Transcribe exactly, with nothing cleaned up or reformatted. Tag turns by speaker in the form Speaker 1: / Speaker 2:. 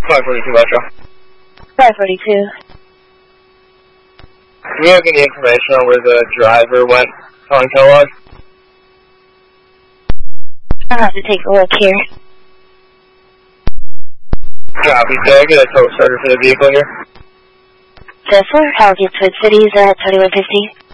Speaker 1: five forty-two Metro.
Speaker 2: five forty-two.
Speaker 1: Do we have any information on where the driver went calling Kellogg?
Speaker 2: I'll have to take a look here.
Speaker 1: Copy, sir. Get a tow starter for the vehicle here.
Speaker 2: Tesla, I'll get Twin Cities at twenty-one fifteen.